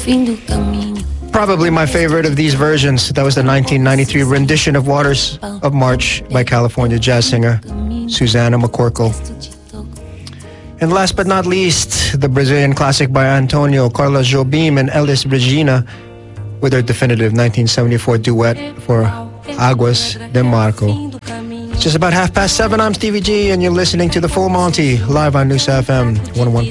Probably my favorite of these versions. That was the 1993 rendition of Waters of March by California jazz singer Susana McCorkle. And last but not least, the Brazilian classic by Antonio Carlos Jobim and Elis Regina with their definitive 1974 duet for Aguas de Marco. It's just about 7:30. I'm Stevie G, and you're listening to The Full Monty live on News FM 101.